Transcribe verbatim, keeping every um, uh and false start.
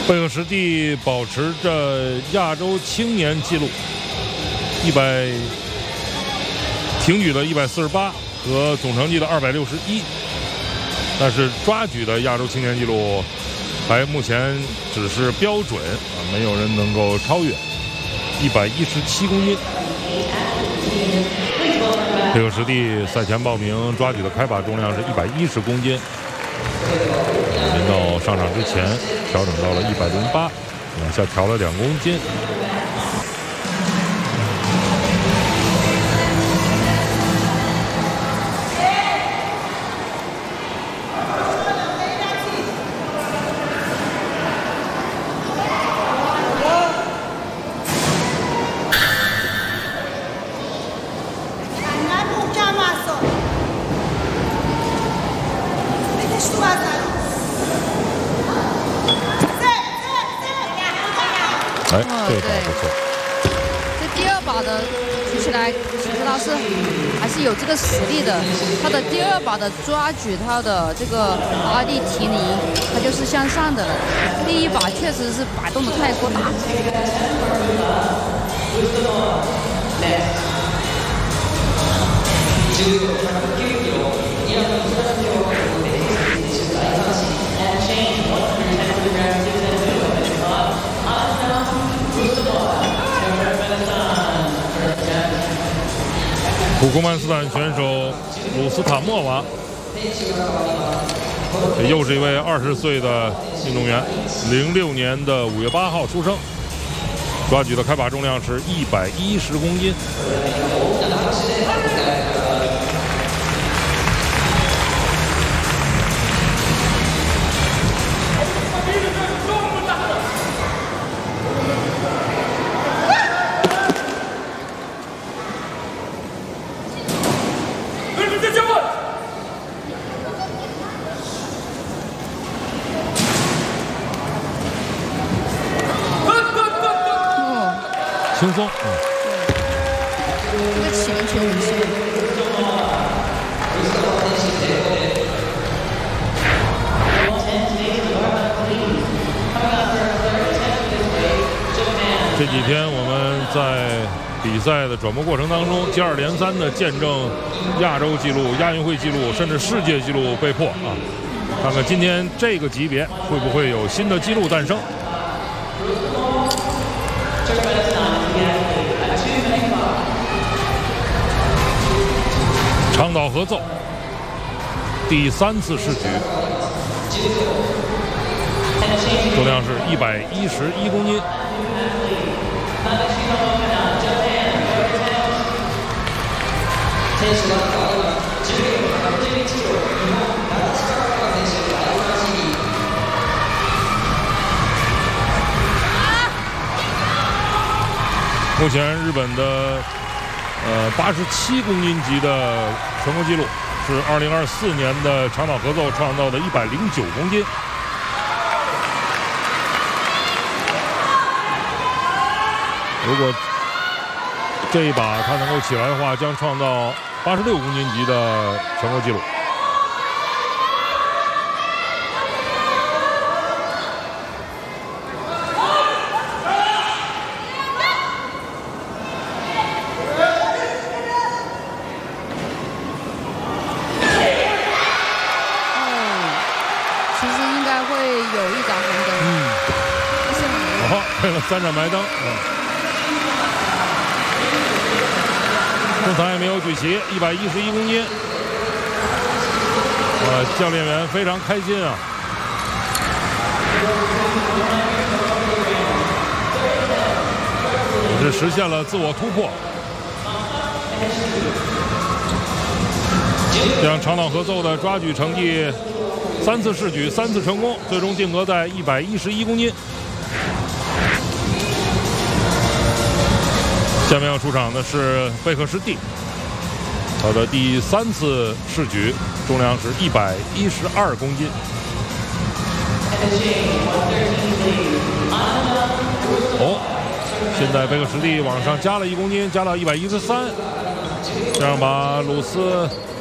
贝克什蒂保持着亚洲青年纪录，一百挺举的一百四十八和总成绩的二百六十一，但是抓举的亚洲青年纪录还目前只是标准啊，没有人能够超越一百一十七公斤。贝克什蒂赛前报名抓举的开把重量是一百一十公斤。临到上场之前调整到了一百零八，往下调了两公斤。哎，这把不错。 这第二把的举起来，其实他是还是有这个实力的。他的第二把的抓举，他的这个阿蒂提尼，他就是向上的了。第一把确实是摆动的太过大。 土库曼斯坦选手鲁斯塔莫娃，这又是一位二十岁的运动员，零六年的五月八号出生，抓举的开把重量是一百一十公斤。轻松，嗯， 这个起连球很轻。 这几天我们在比赛的转播过程当中，接二连三的见证亚洲纪录、亚运会纪录，甚至世界纪录被破啊！看看今天这个级别会不会有新的纪录诞生？长岛合奏，第三次试举，重量是一百一十一公斤。目前日本的呃八十七公斤级的全国纪录是二零二四年的长岛合奏创造的一百零九公斤。如果这一把他能够起来的话，将创造八十六公斤级的全国纪录。三盏白灯，嗯，中台也没有举旗，一百一十一公斤，呃，教练员非常开心啊！也是实现了自我突破，将长岛合奏的抓举成绩三次试举三次成功，最终定格在一百一十一公斤。下面要出场的是贝克什蒂，他的第三次试举重量是一百一十二公斤。哦，现在贝克什蒂往上加了一公斤，加到一百一十三，这样把鲁斯